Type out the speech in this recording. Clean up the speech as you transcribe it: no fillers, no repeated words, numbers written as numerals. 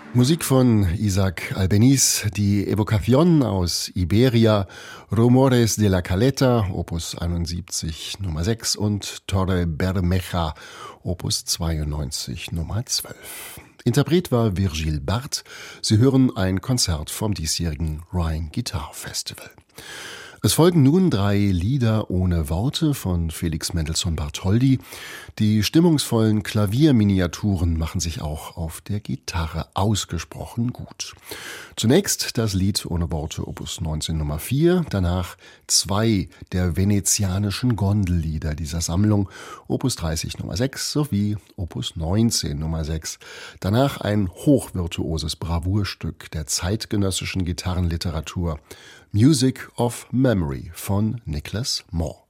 Musik von Isaac Albeniz, die Evocación aus Iberia, Rumores de la Caleta, Opus 71 Nummer 6 und Torre Bermeja, Opus 92 Nummer 12. Interpret war Virgil Bart. Sie hören ein Konzert vom diesjährigen Rhine Guitar Festival. Es folgen nun 3 Lieder ohne Worte von Felix Mendelssohn Bartholdy. Die stimmungsvollen Klavierminiaturen machen sich auch auf der Gitarre ausgesprochen gut. Zunächst das Lied ohne Worte Opus 19 Nummer 4, danach 2 der venezianischen Gondellieder dieser Sammlung, Opus 30 Nummer 6 sowie Opus 19 Nummer 6. Danach ein hochvirtuoses Bravourstück der zeitgenössischen Gitarrenliteratur, Music of Memory von Nicholas Moore.